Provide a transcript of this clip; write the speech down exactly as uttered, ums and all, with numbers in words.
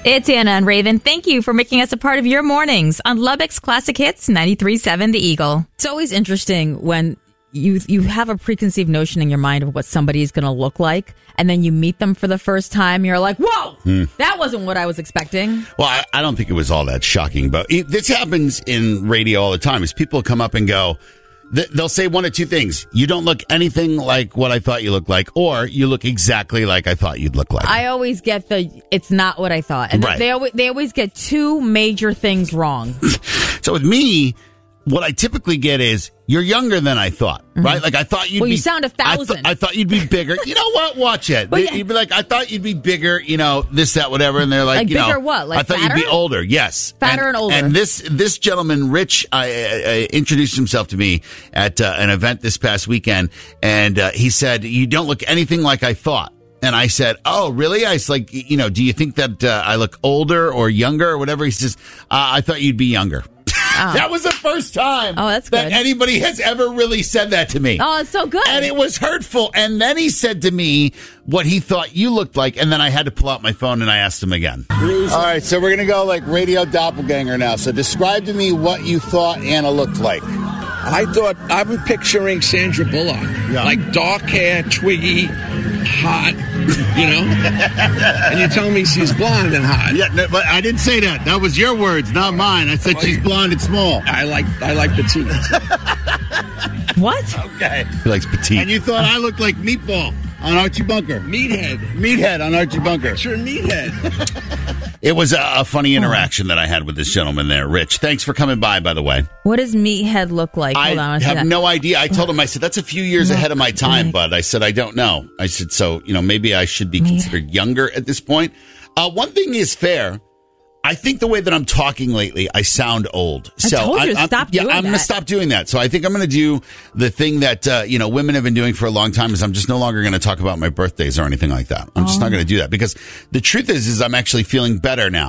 It's Anna and Raven. Thank you for making us a part of your mornings on Lubbock's Classic Hits ninety-three point seven The Eagle. It's always interesting when you you have a preconceived notion in your mind of what somebody is going to look like, and then you meet them for the first time. You're like, whoa, hmm. that wasn't what I was expecting. Well, I, I don't think it was all that shocking, but it, this happens in radio all the time. Is people come up and go, th- they'll say one of two things. You don't look anything like what I thought you looked like, or you look exactly like I thought you'd look like. I always get the, it's not what I thought. And right. they, always, they always get two major things wrong. So with me, what I typically get is, you're younger than I thought, mm-hmm. right? Like, I thought you'd well, be... Well, you sound a thousand. I, th- I thought you'd be bigger. You know what? Watch it. Well, yeah. You'd be like, I thought you'd be bigger, you know, this, that, whatever. And they're like, like you bigger know... what? Like I thought fatter? you'd be older, yes. Fatter and, and older. And this this gentleman, Rich, I, I, I introduced himself to me at uh, an event this past weekend. And uh, he said, you don't look anything like I thought. And I said, oh, really? I was like, you know, do you think that uh, I look older or younger or whatever? He says, uh, I thought you'd be younger. Oh. That was the first time oh, that's that good. anybody has ever really said that to me. Oh, it's so good. And it was hurtful. And then he said to me what he thought you looked like. And then I had to pull out my phone and I asked him again. All right, so we're going to go like radio doppelganger now. So describe to me what you thought Anna looked like. I thought, I'm picturing Sandra Bullock. Yeah. Like dark hair, twiggy, hot, you know? And you tell me she's blonde and hot. Yeah, no, but I didn't say that. That was your words, not mine. I said she's blonde and small. I like I like petite. What? Okay. He likes petite. And you thought I looked like Meatball on Archie Bunker. Meathead. Meathead on Archie Bunker. Sure, Meathead. It was a, a funny interaction that I had with this gentleman there, Rich. Thanks for coming by, by the way. What does Meathead look like? I Hold on, have no idea. I told him, I said, that's a few years ahead of my time, bud. I said, I don't know. I said, so, you know, maybe I should be considered younger at this point. Uh, one thing is fair. I think the way that I'm talking lately, I sound old. I so told you to I, stop I'm, yeah, doing I'm going to that. stop doing that. So I think I'm going to do the thing that uh, you know women have been doing for a long time. Is I'm just no longer going to talk about my birthdays or anything like that. I'm oh. just not going to do that because the truth is, is I'm actually feeling better now.